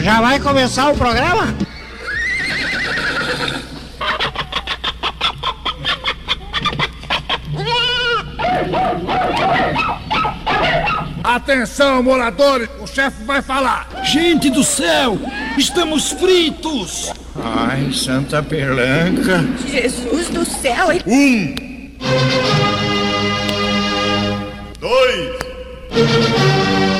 Já vai começar o programa? Atenção, moradores, o chefe vai falar. Gente do céu, estamos fritos. Ai, Santa Perlanca. Jesus do céu, hein? 1, 2